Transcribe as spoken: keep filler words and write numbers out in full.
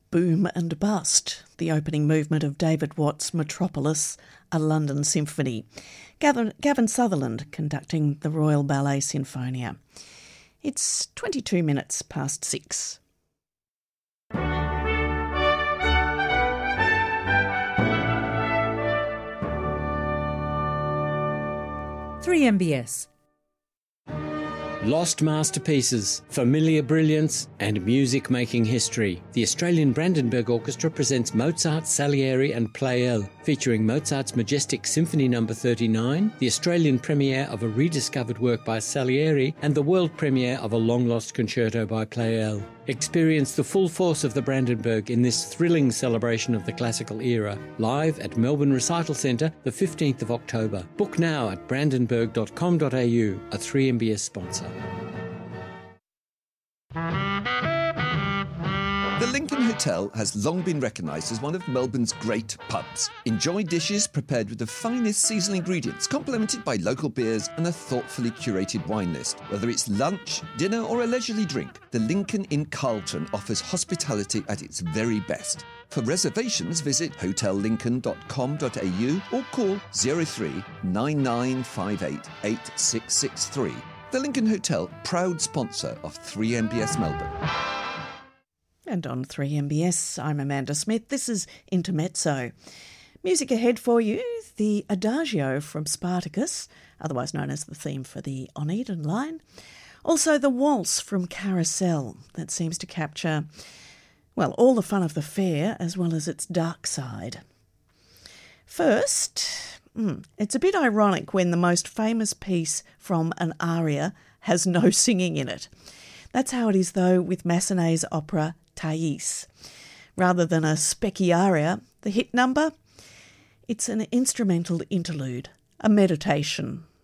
Boom and Bust, the opening movement of David Watt's Metropolis, a London symphony. Gavin, Gavin Sutherland conducting the Royal Ballet Sinfonia. It's twenty-two minutes past six. three M B S. Lost masterpieces, familiar brilliance and music-making history. The Australian Brandenburg Orchestra presents Mozart, Salieri and Pleyel, featuring Mozart's majestic Symphony number thirty-nine, the Australian premiere of a rediscovered work by Salieri, and the world premiere of a long-lost concerto by Pleyel. Experience the full force of the Brandenburg in this thrilling celebration of the classical era, live at Melbourne Recital Centre the fifteenth of October. Book now at brandenburg dot com dot a u, a three M B S sponsor. The Lincoln Hotel has long been recognised as one of Melbourne's great pubs. Enjoy dishes prepared with the finest seasonal ingredients, complemented by local beers and a thoughtfully curated wine list. Whether it's lunch, dinner or a leisurely drink, the Lincoln in Carlton offers hospitality at its very best. For reservations, visit hotel lincoln dot com dot a u or call zero three nine nine five eight eight six six three. The Lincoln Hotel, proud sponsor of three M B S Melbourne. And on three M B S, I'm Amanda Smith. This is Intermezzo. Music ahead for you, the Adagio from Spartacus, otherwise known as the theme for the Oneida line. Also the Waltz from Carousel, that seems to capture, well, all the fun of the fair as well as its dark side. First, mm, it's a bit ironic when the most famous piece from an aria has no singing in it. That's how it is, though, with Massenet's opera Thais. Rather than a specky aria, the hit number, it's an instrumental interlude, a meditation